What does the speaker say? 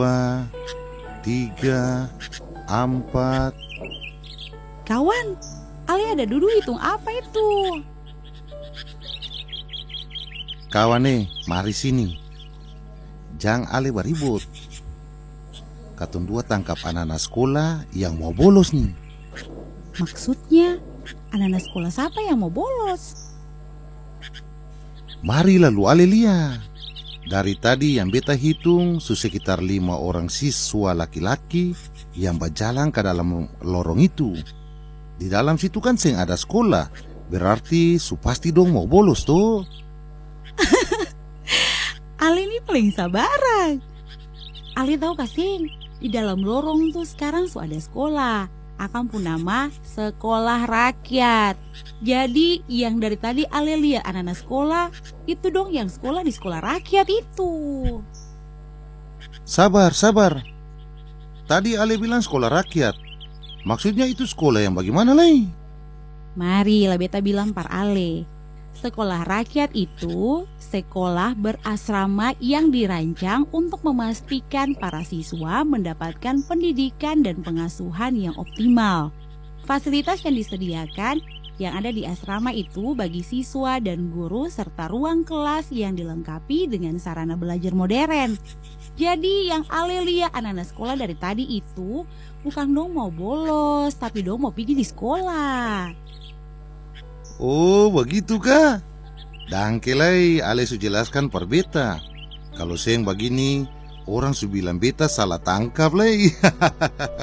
2, 3, 4. Kawan, Ale ada duduk hitung apa itu? Kawan mari sini. Jang Ale baribut. Katong dua tangkap anak-anak sekolah yang mau bolos nih. Maksudnya, anak-anak sekolah siapa yang mau bolos? Mari lalu Ale lihat. Dari tadi yang beta hitung sekitar 5 orang siswa laki-laki yang berjalan ke dalam lorong itu. Di dalam situ kan seng ada sekolah. Berarti pasti dong mau bolos tuh. Ale ini paling sabaran. Ale tahu kasih, di dalam lorong tuh sekarang ada sekolah. Akan pun nama sekolah rakyat. Jadi yang dari tadi Ale lihat anak-anak sekolah, itu dong yang sekolah di sekolah rakyat itu. Sabar. Tadi Ale bilang sekolah rakyat. Maksudnya itu sekolah yang bagaimana lagi? Mari lah beta bilang par Ale. Sekolah rakyat itu sekolah berasrama yang dirancang untuk memastikan para siswa mendapatkan pendidikan dan pengasuhan yang optimal. Fasilitas yang disediakan yang ada di asrama itu bagi siswa dan guru serta ruang kelas yang dilengkapi dengan sarana belajar modern. Jadi yang Ale lihat anak-anak sekolah dari tadi itu bukan dong mau bolos, tapi dong mau pergi di sekolah. Oh begitu kah? Dangkelai Ale su jelaskan per beta. Kalau seng begini, orang su bilang beta salah tangkap lagi.